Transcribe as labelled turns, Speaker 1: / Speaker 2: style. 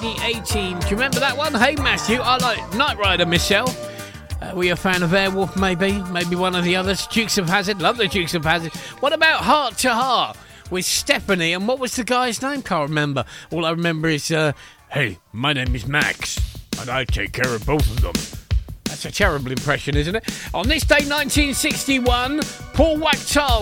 Speaker 1: 2018. Do you remember that one? Hey, Matthew, I like Knight Rider, Michelle. Were you a fan of Airwolf, maybe? Maybe one of the others? Dukes of Hazzard? Love the Dukes of Hazzard. What about Heart to Heart with Stephanie? And what was the guy's name? Can't remember. All I remember is, hey, my name is Max, and I take care of both of them. That's a terrible impression, isn't it? On this day, 1961, Paul Wachtel